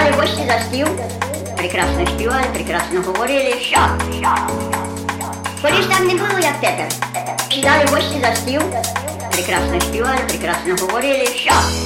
Сідали гості за стіл, прекрасно співали, прекрасно говорили, що? Колись так не було, як тепер. Сідали гості за стіл, прекрасно співали, прекрасно говорили, що?